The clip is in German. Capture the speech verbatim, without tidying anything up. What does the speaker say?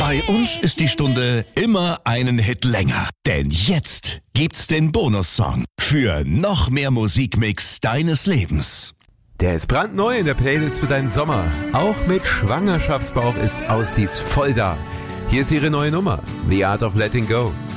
Bei uns ist die Stunde immer einen Hit länger. Denn jetzt gibt's den Bonussong für noch mehr Musikmix deines Lebens. Der ist brandneu in der Playlist für deinen Sommer. Auch mit Schwangerschaftsbauch ist Ausdies voll da. Hier ist ihre neue Nummer, The Art of Letting Go.